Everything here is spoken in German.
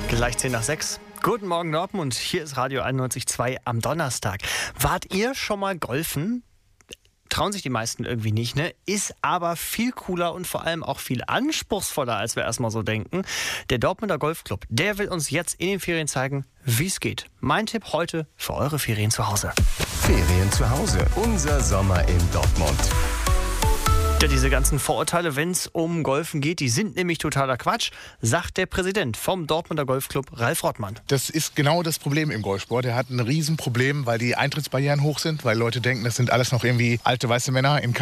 Gleich 10 nach 6. Guten Morgen Dortmund, hier ist Radio 91.2 am Donnerstag. Wart ihr schon mal golfen? Trauen sich die meisten irgendwie nicht, ne? Ist aber viel cooler und vor allem auch viel anspruchsvoller, als wir erstmal so denken. Der Dortmunder Golfclub, der will uns jetzt in den Ferien zeigen, wie es geht. Mein Tipp heute für eure Ferien zu Hause. Ferien zu Hause, unser Sommer in Dortmund. Ja, diese ganzen Vorurteile, wenn es um Golfen geht, die sind nämlich totaler Quatsch, sagt der Präsident vom Dortmunder Golfclub, Ralf Rottmann. Das ist genau das Problem im Golfsport. Er hat ein Riesenproblem, weil die Eintrittsbarrieren hoch sind, weil Leute denken, das sind alles noch irgendwie alte weiße Männer in